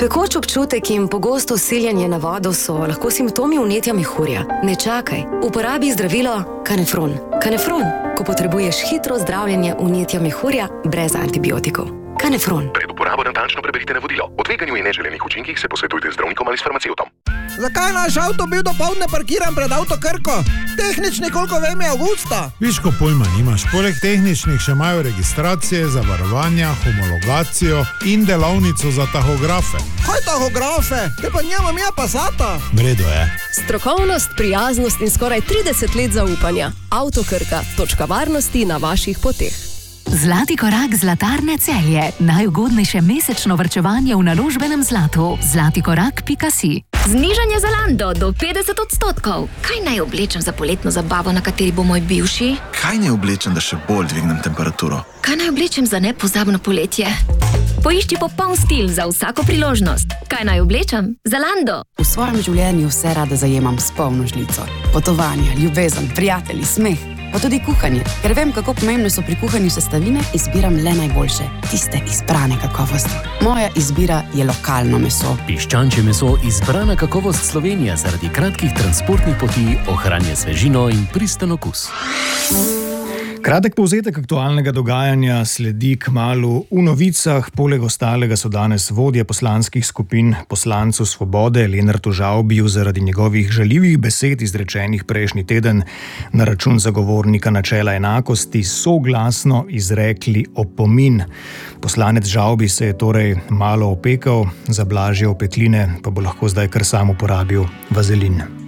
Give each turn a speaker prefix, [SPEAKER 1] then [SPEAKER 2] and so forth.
[SPEAKER 1] Pekoč občutek in pogosto siljenje na vodo so lahko simptomi vnetja mehurja. Ne čakaj, uporabi zdravilo Canefron. Canefron, ko potrebuješ hitro zdravljenje vnetja mehurja brez antibiotikov. Canefron.
[SPEAKER 2] Pred uporabo natančno preberite navodilo. O tveganju in neželenih učinkih se posvetujte z zdravnikom ali s farmacevtom.
[SPEAKER 3] Zakaj naš avto bil dopoldne parkiran pred Avtokrko? Tehnični, koliko vem, je avgusta.
[SPEAKER 4] Viš, ko pojma nimaš. Poleg tehničnih še imajo registracije, zavarovanja, homologacijo in delavnico za tahografe.
[SPEAKER 3] Kaj tahografe? Te pa njemam ja Passata.
[SPEAKER 4] Vredo je.
[SPEAKER 5] Strokovnost, prijaznost in skoraj 30 let zaupanja. Avtokrka, točka varnosti na vaših poteh.
[SPEAKER 6] Zlati korak Zlatarne Celje. Najugodnejše mesečno varčevanje v naložbenem zlatu. Zlatikorak.si.
[SPEAKER 7] Znižanje Zalando do 50%. Kaj naj oblečem za poletno zabavo, na kateri bo moj bivši?
[SPEAKER 8] Kaj naj oblečem, da še bolj dvignem temperaturo?
[SPEAKER 7] Kaj naj oblečem za nepozabno poletje? Poišči popoln stil za vsako priložnost. Kaj naj oblečem? Zalando.
[SPEAKER 9] V svojem življenju vse rada zajemam s polno žlico. Potovanja, ljubezen, prijatelji, smeh, pa tudi kuhanje. Ker vem, kako pomembne so pri kuhanju sestavine, izbiram le najboljše, tiste izbrane kakovosti. Moja izbira je lokalno meso.
[SPEAKER 10] Piščančje meso izbrana kakovost Slovenije zaradi kratkih transportnih poti ohranja svežino in pristen okus.
[SPEAKER 11] Kratek povzetek aktualnega dogajanja sledi kmalu. V novicah, poleg ostalega so danes vodje poslanskih skupin poslancev Svobode Lenartu Žavbiju zaradi njegovih žaljivih besed izrečenih prejšnji teden na račun zagovornika načela enakosti soglasno izrekli opomin. Poslanec Žavbi se je torej malo opekal, za blažje opekline pa bo lahko zdaj kar sam uporabil vazelin.